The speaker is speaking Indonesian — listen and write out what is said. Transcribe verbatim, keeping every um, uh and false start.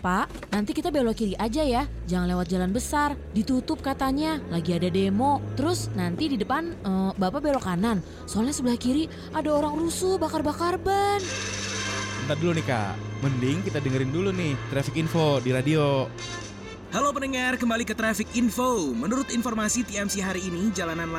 Pak, nanti kita belok kiri aja ya. Jangan lewat jalan besar. Ditutup katanya, lagi ada demo. Terus nanti di depan eh, Bapak belok kanan. Soalnya sebelah kiri ada orang rusuh bakar-bakar ban. Bentar dulu nih Kak, mending kita dengerin dulu nih traffic info di radio. Halo pendengar, kembali ke Traffic Info. Menurut informasi T M C hari ini, jalanan